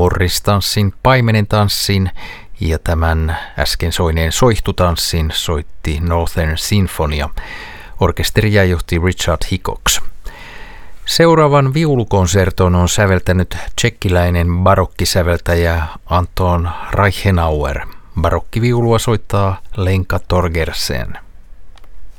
morristanssin, paimenentanssin ja tämän äsken soineen soihtutanssin soitti Northern Sinfonia. Orkesteria johti Richard Hickox. Seuraavan viulukonserton on säveltänyt tšekkiläinen barokkisäveltäjä Anton Reichenauer. Barokkiviulua soittaa Lenka Torgersen.